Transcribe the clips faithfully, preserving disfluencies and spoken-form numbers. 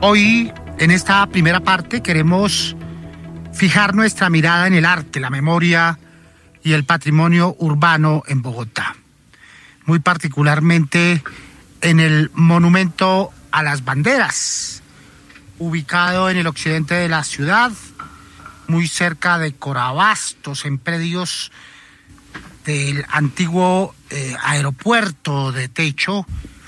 Hoy, en esta primera parte, queremos fijar nuestra mirada en el arte, la memoria y el patrimonio urbano en Bogotá. Muy particularmente en el Monumento a las Banderas, ubicado en el occidente de la ciudad, muy cerca de Corabastos, en predios del antiguo eh, aeropuerto de Techo,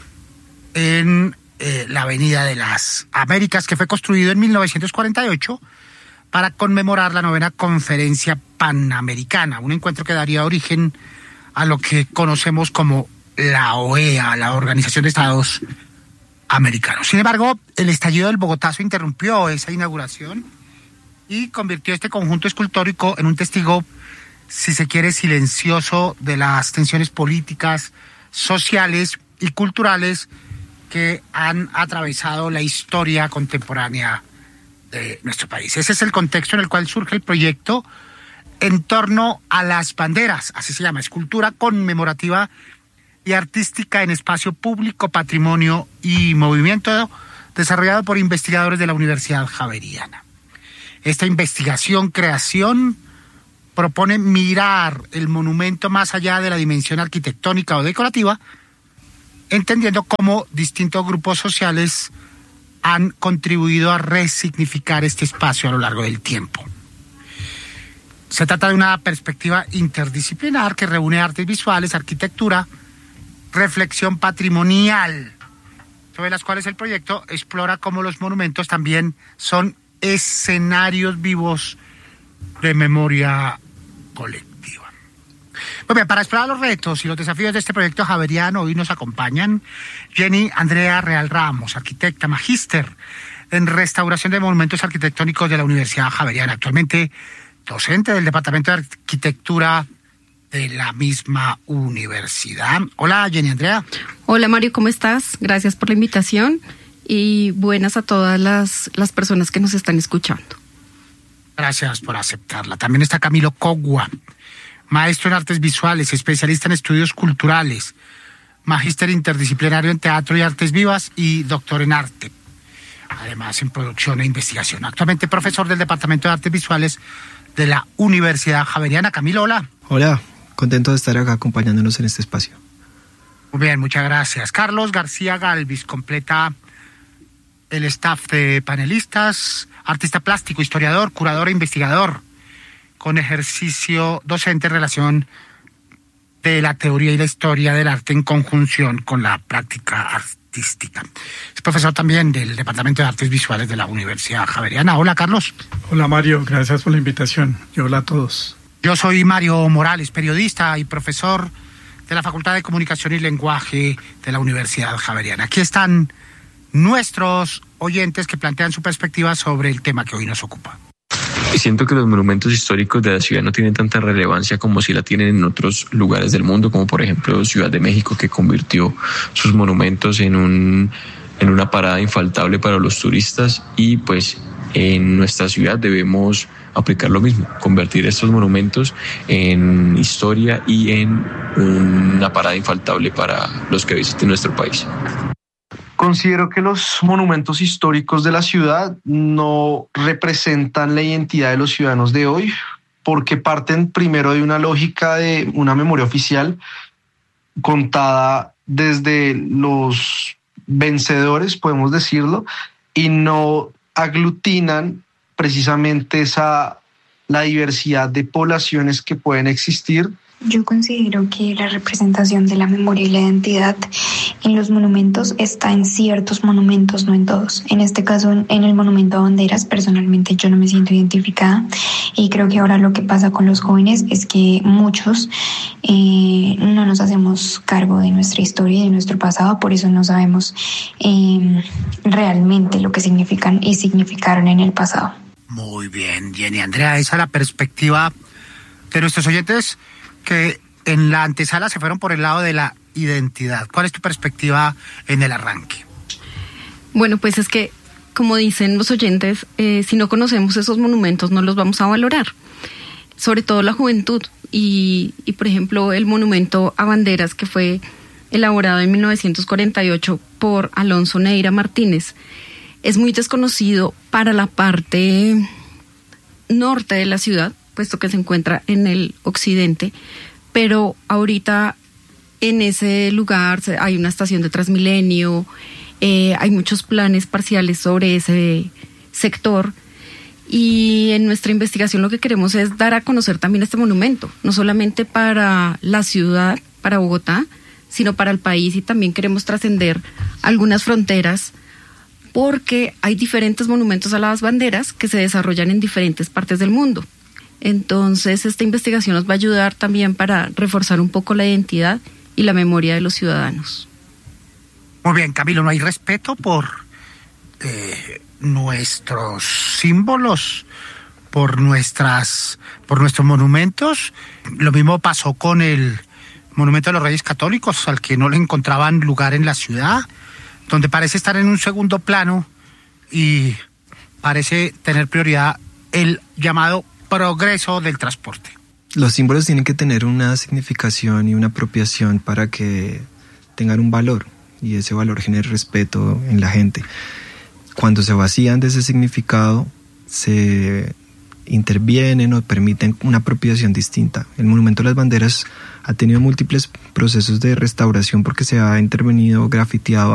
en eh, la Avenida de las Américas, que fue construido en mil novecientos cuarenta y ocho para conmemorar la novena Conferencia Panamericana, un encuentro que daría origen a lo que conocemos como la O E A, la Organización de Estados Americanos. Sin embargo, el estallido del Bogotazo interrumpió esa inauguración y convirtió este conjunto escultórico en un testigo, si se quiere, silencioso de las tensiones políticas, sociales y culturales que han atravesado la historia contemporánea de nuestro país. Ese es el contexto en el cual surge el proyecto en torno a las banderas, así se llama, escultura conmemorativa y artística en espacio público, patrimonio y movimiento, desarrollado por investigadores de la Universidad Javeriana. Esta investigación, creación, propone mirar el monumento más allá de la dimensión arquitectónica o decorativa, entendiendo cómo distintos grupos sociales han contribuido a resignificar este espacio a lo largo del tiempo. Se trata de una perspectiva interdisciplinar que reúne artes visuales, arquitectura, reflexión patrimonial, sobre las cuales el proyecto explora cómo los monumentos también son escenarios vivos de memoria colectiva. Muy bien, para explorar los retos y los desafíos de este proyecto javeriano, hoy nos acompañan Jenny Andrea Real Ramos, arquitecta, magíster en restauración de monumentos arquitectónicos de la Universidad Javeriana, actualmente docente del Departamento de Arquitectura de la misma universidad. Hola, Jenny Andrea. Hola, Mario, ¿cómo estás? Gracias por la invitación y buenas a todas las, las personas que nos están escuchando. Gracias por aceptarla. También está Camilo Cogua, maestro en artes visuales, especialista en estudios culturales, magíster interdisciplinario en teatro y artes vivas y doctor en arte, además en producción e investigación. Actualmente profesor del Departamento de Artes Visuales de la Universidad Javeriana. Camilo, hola. Hola, contento de estar acá acompañándonos en este espacio. Muy bien, muchas gracias. Carlos García Galvis completa el staff de panelistas, artista plástico, historiador, curador e investigador, con ejercicio docente en relación de la teoría y la historia del arte en conjunción con la práctica artística. Es profesor también del Departamento de Artes Visuales de la Universidad Javeriana. Hola, Carlos. Hola, Mario, gracias por la invitación y hola a todos. Yo soy Mario Morales, periodista y profesor de la Facultad de Comunicación y Lenguaje de la Universidad Javeriana. Aquí están nuestros oyentes que plantean su perspectiva sobre el tema que hoy nos ocupa. Siento que los monumentos históricos de la ciudad no tienen tanta relevancia como si la tienen en otros lugares del mundo, como por ejemplo Ciudad de México, que convirtió sus monumentos en un en una parada infaltable para los turistas, y pues en nuestra ciudad debemos aplicar lo mismo, convertir estos monumentos en historia y en una parada infaltable para los que visiten nuestro país. Considero que los monumentos históricos de la ciudad no representan la identidad de los ciudadanos de hoy, porque parten primero de una lógica de una memoria oficial contada desde los vencedores, podemos decirlo, y no aglutinan precisamente esa, la diversidad de poblaciones que pueden existir. Yo considero que la representación de la memoria y la identidad en los monumentos está en ciertos monumentos, no en todos. En este caso, en el monumento a banderas, personalmente yo no me siento identificada, y creo que ahora lo que pasa con los jóvenes es que muchos eh, no nos hacemos cargo de nuestra historia y de nuestro pasado, por eso no sabemos eh, realmente lo que significan y significaron en el pasado. Muy bien, Jenny Andrea, esa es la perspectiva de nuestros oyentes que en la antesala se fueron por el lado de la identidad. ¿Cuál es tu perspectiva en el arranque? Bueno, pues es que, como dicen los oyentes, eh, si no conocemos esos monumentos no los vamos a valorar, sobre todo la juventud. Y, y por ejemplo, el monumento a banderas, que fue elaborado en mil novecientos cuarenta y ocho por Alonso Neira Martínez, es muy desconocido para la parte norte de la ciudad, puesto que se encuentra en el occidente, pero ahorita en ese lugar hay una estación de Transmilenio, eh, hay muchos planes parciales sobre ese sector, y en nuestra investigación lo que queremos es dar a conocer también este monumento, no solamente para la ciudad, para Bogotá, sino para el país, y también queremos trascender algunas fronteras, porque hay diferentes monumentos a las banderas que se desarrollan en diferentes partes del mundo. Entonces, esta investigación nos va a ayudar también para reforzar un poco la identidad y la memoria de los ciudadanos. Muy bien, Camilo, ¿no hay respeto por eh, nuestros símbolos, por nuestras, por nuestros monumentos? Lo mismo pasó con el Monumento de los Reyes Católicos, al que no le encontraban lugar en la ciudad, donde parece estar en un segundo plano y parece tener prioridad el llamado progreso del transporte. Los símbolos tienen que tener una significación y una apropiación para que tengan un valor, y ese valor genere respeto en la gente. Cuando se vacían de ese significado, se intervienen o permiten una apropiación distinta. El Monumento de las Banderas ha tenido múltiples procesos de restauración porque se ha intervenido, grafiteado,